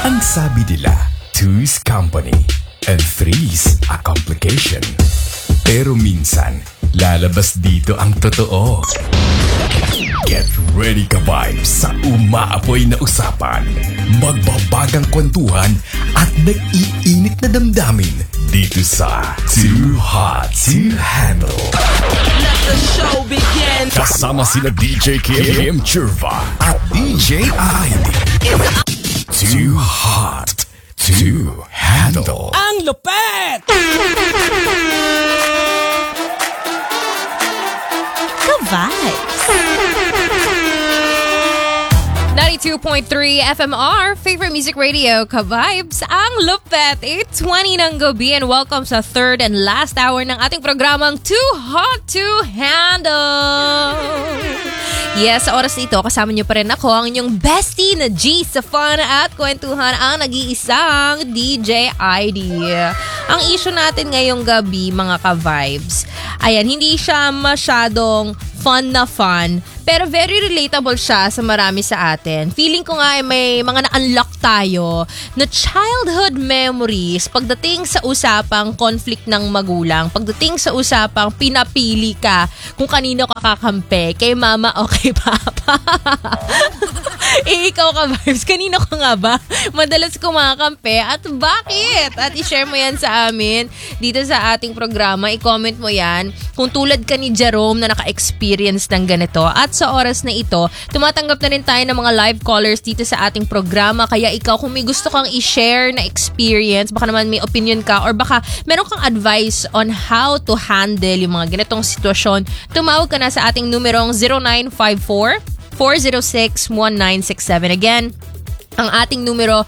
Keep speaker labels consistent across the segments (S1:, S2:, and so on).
S1: Ang sabi nila, two's company and three's a complication. Pero minsan, lalabas dito ang totoo. Get ready ka vibes sa umaapoy na usapan, magbabagang kwentuhan at nag-iinit na damdamin dito sa Too Hot to Handle.
S2: Let the show begin.
S1: Kasama sina DJ Kim Churva at DJ ID. Too Hot to Handle.
S2: Ang lupet!
S3: Ka-vibes. 92.3 FMR, favorite music radio, Ka-vibes, ang lupet. 8:20 ng gabi and welcome sa third and last hour ng ating programang Too Hot to Handle. Yes, sa oras nito, kasama niyo pa rin ako, ang inyong bestie na G sa fun at kwentuhan, ang nag-iisang DJ ID. Ang issue natin ngayong gabi, mga ka-vibes, ayan, hindi siya masyadong fun, pero very relatable siya sa marami sa atin. Feeling ko nga ay may mga na-unlock tayo na childhood memories pagdating sa usapang conflict ng magulang, pagdating sa usapang pinapili ka kung kanino ka kakampi, kay mama o kay papa. Ikaw ka, vibes, kanino ka nga ba madalas kumakampi at bakit? At i-share mo yan sa amin dito sa ating programa. I-comment mo yan kung tulad ka ni Jerome na naka-experience ng ganito. At sa oras na ito, tumatanggap na rin tayo ng mga live callers dito sa ating programa. Kaya ikaw, kung may gusto kang i-share na experience, baka naman may opinion ka or baka meron kang advice on how to handle yung mga ganitong sitwasyon, tumawag ka na sa ating numerong 0954-406-1967. Again, ang ating numero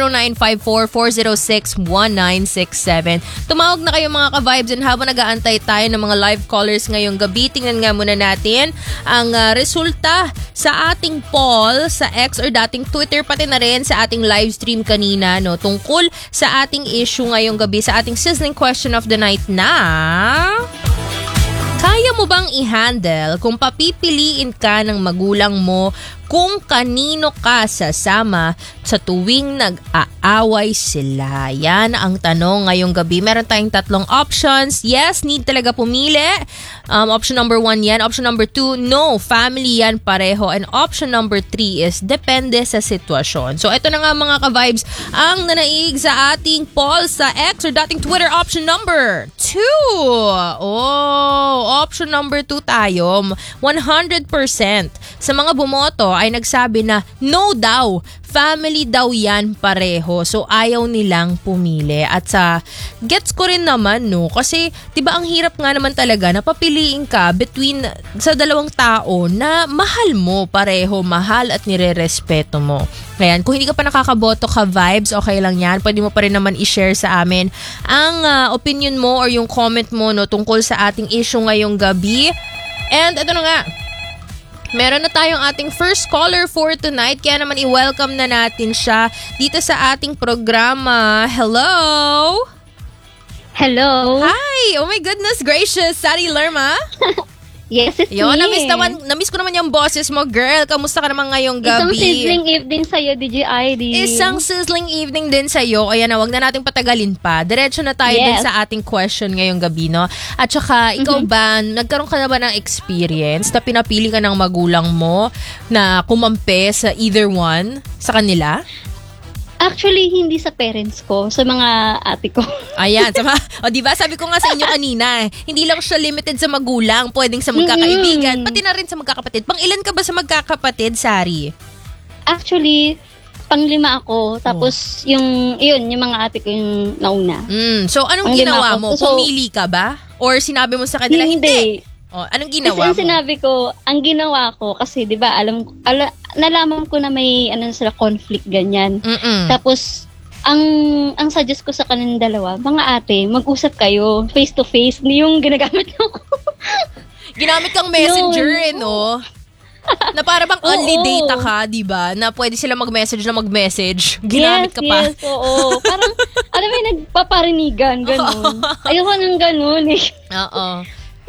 S3: 0954-406-1967. Tumawag na kayo, mga ka-vibes, and habang nag-aantay tayo ng mga live callers ngayong gabi, tingnan nga muna natin ang resulta sa ating poll sa X or dating Twitter, pati na rin sa ating live stream kanina, no, tungkol sa ating issue ngayong gabi, sa ating sizzling question of the night na: kaya mo bang i-handle kung papipiliin ka ng magulang mo kung kanino ka sasama sa tuwing nag-aaway sila? Yan ang tanong ngayong gabi. Meron tayong tatlong options. Yes, need talaga pumili. Option number 1 yan. Option number 2, no, family yan pareho. And option number 3 is depende sa sitwasyon. So ito na nga, mga ka-vibes, ang nanaig sa ating poll sa X or dating Twitter. Option number 2. Oh, option number 2 tayo. 100% sa mga bumoto ay nagsabi na no daw, family daw yan pareho. So ayaw nilang pumili. At sa gets ko rin naman, no, kasi 'di ba ang hirap nga naman talaga na papiliin ka between sa dalawang tao na mahal mo, pareho mahal at nirerespeto mo. Ayan, kung hindi ka pa nakakaboto, ka-vibes, okay lang yan. Pwede mo pa rin naman i-share sa amin ang opinion mo or yung comment mo, no, tungkol sa ating issue ngayong gabi. And ito na nga, meron na tayong ating first caller for tonight, kaya naman i-welcome na natin siya dito sa ating programa. Hello?
S4: Hello?
S3: Hi! Oh my goodness gracious, Sari Lerma?
S4: Yes, it's
S3: Yo,
S4: me.
S3: na-miss ko naman yung boses mo, girl. Kamusta ka naman ngayong gabi?
S4: Isang sizzling evening sa'yo, DJ ID.
S3: Isang sizzling evening din sa'yo. Kaya na, wag na nating patagalin pa. Diretso na tayo din sa ating question ngayong gabi, no? At saka, ikaw ba, nagkaroon ka na ba ng experience na pinapili ka ng magulang mo na kumampi sa either one sa kanila?
S4: Actually, hindi sa parents ko, sa mga ate ko.
S3: Ayan, o diba, sabi ko nga sa inyo kanina, hindi lang siya limited sa magulang, pwedeng sa magkakaibigan, pati na rin sa magkakapatid. Pang ilan ka ba sa magkakapatid, Sari?
S4: Actually, pang-5 ako, tapos yung mga ate ko yung nauna.
S3: So, anong ginawa mo? Pumili ka ba? Or sinabi mo sa kanila, hindi? Oh, anong ginawa mo?
S4: Kasi sinabi ko, ang ginawa ko, kasi di ba, nalaman ko na may sila conflict, ganyan. Tapos, ang suggest ko sa kanilang dalawa, mga ate, mag-usap kayo, face to face, yung ginagamit ko.
S3: Ginamit kang messenger, no? Na para bang only data ka, di ba? Na pwede sila mag-message na mag-message. Ginamit ka pa.
S4: Yes, oo. Parang, alam mo, nagpaparinigan, ganun. Ayoko nang ganun eh.
S3: Oo.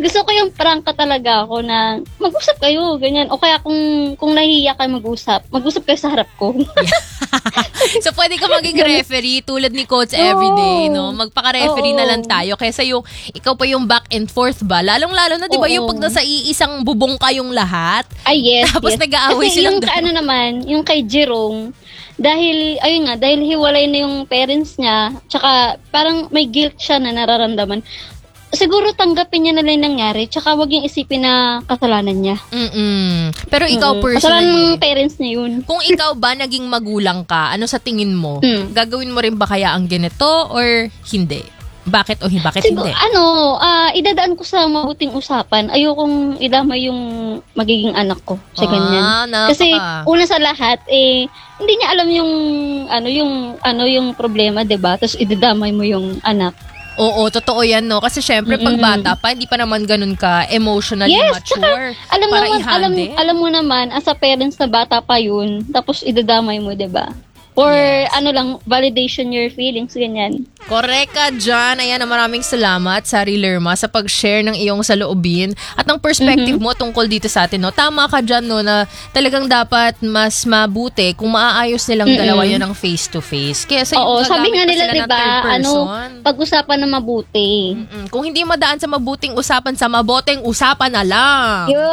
S4: gusto ko yung prangka talaga ako na mag-usap kayo, ganyan. O kaya kung nahihiya kayo mag-usap kayo sa harap ko.
S3: So, pwede ka maging referee tulad ni Coach Everyday, no? Magpaka-referee na lang tayo kaysa yung ikaw pa yung back and forth ba? Lalong-lalo na, di ba, yung pag nasa iisang bubong kayong lahat,
S4: Ay, yes,
S3: tapos
S4: yes.
S3: nag-aaway
S4: Kasi
S3: silang
S4: yung ano naman, yung kay Jerome, dahil hiwalay na yung parents niya, tsaka parang may guilt siya na nararamdaman. Siguro tanggapin niya na lang yung nangyari, tsaka wag yung isipin na kasalanan niya.
S3: Pero ikaw
S4: Kasalanan
S3: personally,
S4: ng parents niya yun.
S3: kung ikaw ba naging magulang ka, ano sa tingin mo? Gagawin mo rin ba kaya ang ganito or hindi? Bakit o bakit
S4: Siguro,
S3: hindi?
S4: idadaan ko sa mabuting usapan. Ayokong idamay yung magiging anak ko sa ganyan. Kasi una sa lahat, hindi niya alam yung problema, 'di ba? Tapos idadamay mo yung anak.
S3: Oo, totoo yan, no? Kasi syempre, pag bata pa, hindi pa naman ganun ka emotionally mature.
S4: Alam mo naman, as a parents na bata pa yun, tapos idadamay mo, 'di ba? Or validation your feelings, ganyan.
S3: Correct ka dyan. Ayan, maraming salamat, Sari Lerma, sa pag-share ng iyong saloobin at ng perspective mo tungkol dito sa atin. No? Tama ka dyan, no, na talagang dapat mas mabuti kung maaayos nilang dalawa yan ng face-to-face. Kaya sa
S4: sabi nga nila, diba, pag-usapan na mabuti.
S3: Kung hindi madaan sa mabuting usapan, sa maboteng usapan na lang.